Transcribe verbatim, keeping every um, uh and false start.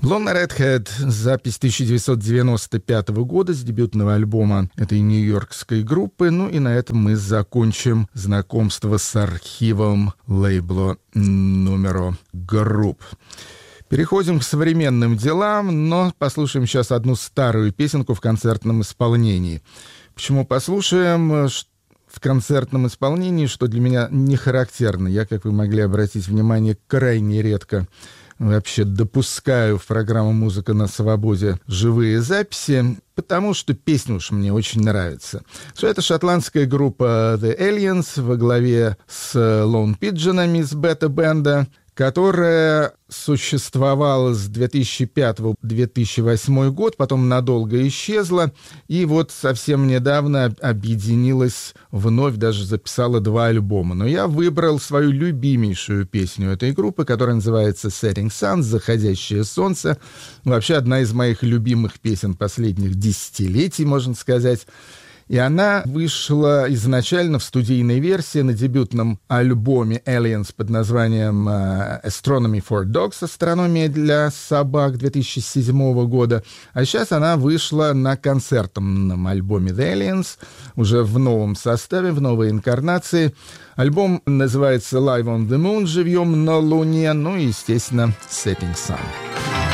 Blonde Redhead, запись тысяча девятьсот девяносто пятого года с дебютного альбома этой нью-йоркской группы. Ну и на этом мы закончим знакомство с архивом лейбла Numero Group. Переходим к современным делам, но послушаем сейчас одну старую песенку в концертном исполнении. Почему послушаем в концертном исполнении, что для меня не характерно? Я, как вы могли обратить внимание, крайне редко вообще допускаю в программу «Музыка на свободе» живые записи, потому что песня уж мне очень нравится. Что это шотландская группа The Aliens во главе с Lone Pigeon'ами из бета-бенда, которая существовала с две тысячи пятого по две тысячи восьмой год, потом надолго исчезла, и вот совсем недавно объединилась вновь, даже записала два альбома. Но я выбрал свою любимейшую песню этой группы, которая называется «Setting Sun», «Заходящее солнце». Вообще одна из моих любимых песен последних десятилетий, можно сказать. И она вышла изначально в студийной версии на дебютном альбоме Aliens под названием Astronomy for Dogs, астрономия для собак две тысячи седьмого года. А сейчас она вышла на концертном альбоме The Aliens, уже в новом составе, в новой инкарнации. Альбом называется Live on the Moon, живьем на Луне, ну и, естественно, Setting Sun.